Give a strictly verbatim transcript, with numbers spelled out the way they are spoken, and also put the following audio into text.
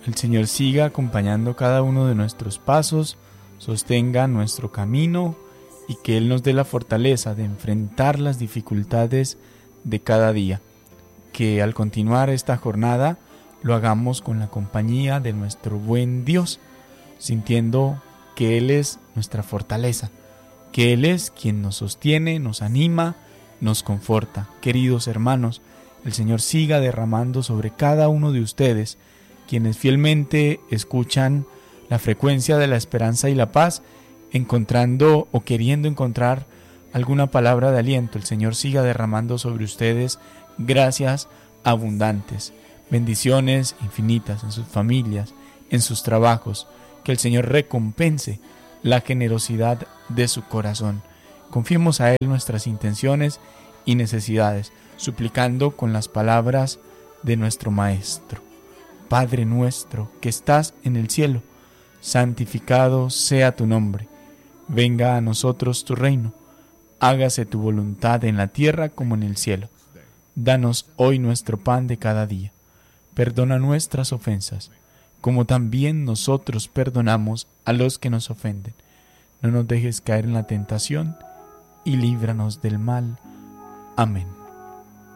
el Señor siga acompañando cada uno de nuestros pasos, sostenga nuestro camino y que Él nos dé la fortaleza de enfrentar las dificultades de cada día. Que al continuar esta jornada lo hagamos con la compañía de nuestro buen Dios, sintiendo que Él es nuestra fortaleza, que Él es quien nos sostiene, nos anima, nos conforta. Queridos hermanos, el Señor siga derramando sobre cada uno de ustedes, quienes fielmente escuchan la frecuencia de la esperanza y la paz, encontrando o queriendo encontrar alguna palabra de aliento. El Señor siga derramando sobre ustedes gracias abundantes, bendiciones infinitas en sus familias, en sus trabajos. Que el Señor recompense la generosidad de su corazón. Confiemos a Él nuestras intenciones y necesidades, suplicando con las palabras de nuestro Maestro. Padre nuestro que estás en el cielo, santificado sea tu nombre. Venga a nosotros tu reino. Hágase tu voluntad en la tierra como en el cielo. Danos hoy nuestro pan de cada día. Perdona nuestras ofensas, como también nosotros perdonamos a los que nos ofenden. No nos dejes caer en la tentación y líbranos del mal. Amén.